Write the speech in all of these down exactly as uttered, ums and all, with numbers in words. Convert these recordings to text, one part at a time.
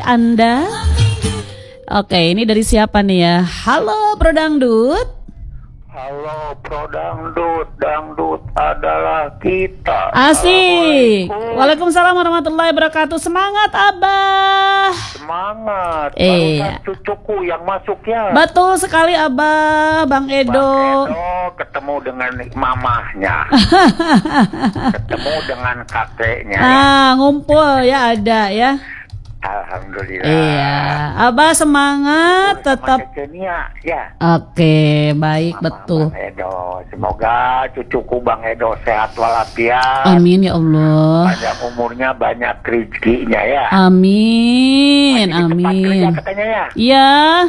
Anda. Oke, ini dari siapa nih ya? Halo Bro Dangdut. Halo Pro Dangdut, Dangdut adalah kita. Asik. Waalaikumsalam warahmatullahi wabarakatuh. Semangat Abah. Semangat. Iya. Barusan cucuku yang masuk ya. Betul sekali Abah, Bang Edo. Bang Edo ketemu dengan mamahnya. Ketemu dengan kakeknya. Ah, Ya. ngumpul ya ada ya. Alhamdulillah. Iya, Abah semangat tetap. Cecenia, ya. Oke, baik Mama, betul. Bang Edo, semoga cucuku Bang Edo sehat walafiat. Amin ya Allah. Banyak umurnya, banyak rezekinya ya. Amin, Masih di tempat kerja amin. katanya ya. Iya.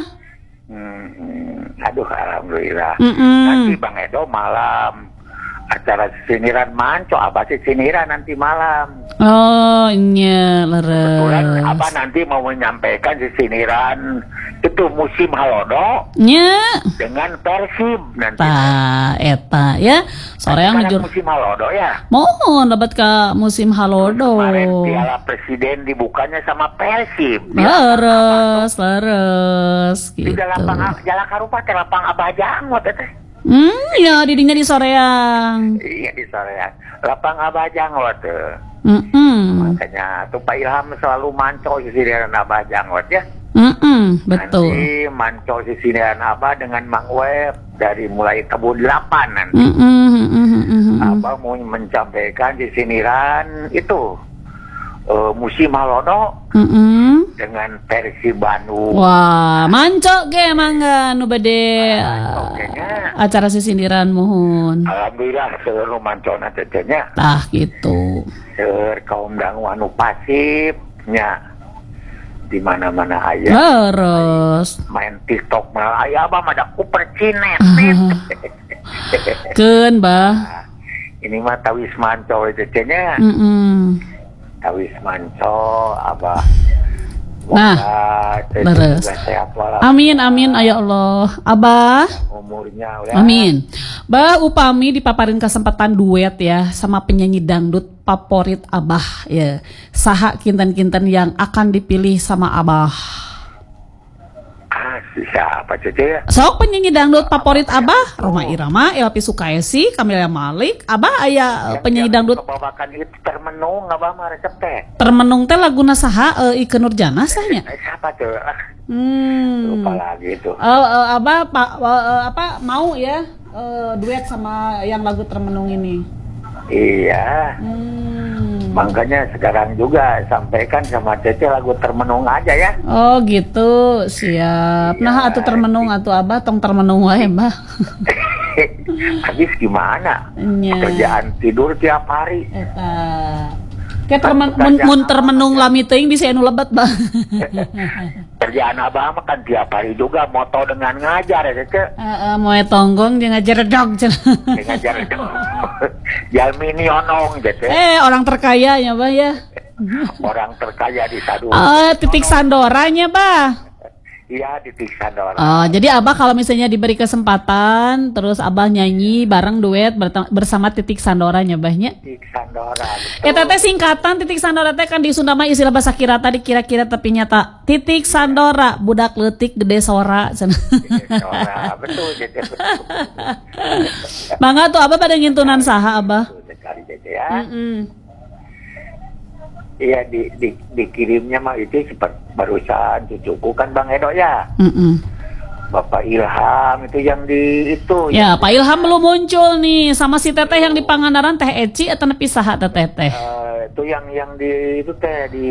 Hmm, aduh, alhamdulillah. Mm-mm. Nanti Bang Edo malam acara siniran manco, Abah sih siniran nanti malam. Oh, iya, Kebetulan leres. Abah nanti mau menyampaikan si siniran itu musim halodo Nya, dengan Persib nanti. ta, eta ya. Sore yang Sekarang ngejur. musim halodo ya. Mohon dapat ke musim halodo. Kemarin Piala Presiden dibukanya sama Persib. Leres, leres Di gitu. lapang Jalan Karupa teh lapang Abah Janggot teh. Hmm, ya didinya di soreang. Iya di sorean. Lapang Abah Janggot tuh. Mm-mm. Makanya tuh Pak Ilham selalu manco si siniran Abah Janggot ya. Mm-mm, betul. Nanti manco si siniran Abah dengan Mang Web dari mulai tahun delapan nanti. Mm-mm, mm-mm, mm-mm. Abah mau menyampaikan si siniran itu uh, musim halodo Mm-mm. dengan Persib Bandung. Wah, mancok ge mangga nu bade Oke-nya. acara sisindiran mohon. Alhamdulillah seluruh mancona cecenya. Tah gitu. Seur kaum dangu anu pasifnya di mana-mana aya. Leres. Main TikTok malah aya Abah mah da kuper cinet. Keun, Bah. Ini mah tawis manco cecenya. Mm-mm. Tawis manco Abah. Nah, Moga leres. juga sehat walafiat. Amin amin ya Allah. Abah. Umurnya udah. Amin. Bah upami dipaparin kesempatan duet ya sama penyanyi dangdut favorit Abah ya. Saha kinten-kinten yang akan dipilih sama Abah. Ah, siapa cece ya? Sok penyanyi dangdut favorit Abah, Rhoma Irama, Elvi Sukaesi, Camelia Malik. Abah aya penyanyi dangdut Kebawakan itu termenung Abah mah resep teh. termenung teh laguna saha e, Ikke Nurjanah sahnya. Eh, siapa tuh? Ah, Hmm. lupa lagi itu. Eh, eh, Abah pa, eh, apa mau ya eh, duet sama yang lagu termenung ini. Iya. Hmm. Makanya sekarang juga sampaikan sama Cece lagu termenung aja ya. Oh gitu, siap. Nah, Iya. atuh termenung atuh Abah tong termenung wae, Mbah. Habis gimana? Nya. Kerjaan tidur tiap hari. Eta. Kayak termen, mun, mun termenung lami teuing bisa anu lebat, Bah. Kerjaan Abah mah kan tiap hari juga moto dengan ngajar ya Cece. Heeh, moe tonggong jeung ngajar dog. Ngajar itu. Jalmini onong gitu. Eh, orang terkaya ya, Bah ya. Orang terkaya di Sadu. Ah, titik sandoranya, Bah. Iya di Tiksandora. Oh, jadi Abah kalau misalnya diberi kesempatan, terus Abah nyanyi bareng duet berta- bersama Titik Sandoranya, Bahnya. Tiksandora. Ya teteh singkatan Titik Sandora teh kan di Sunda mah istilah bahasa kira tadi kira-kira tapi nyata Titik Sandora, budak leutik gede sora. Tiksandora. Betul gitu. Mangga tuh Abah pada ngintunan saha Abah. Betul sekali gitu ya. Mm-mm. Iya di, di dikirimnya mah itu seperti barusan cucuku kan Bang Edo ya. Mm-mm. Bapak Ilham itu yang di itu. Ya, Pak Ilham belum muncul nih sama si teteh yang di Pangandaran teh Eci atau nepi saha teh teteh. Uh, itu yang yang di itu teh di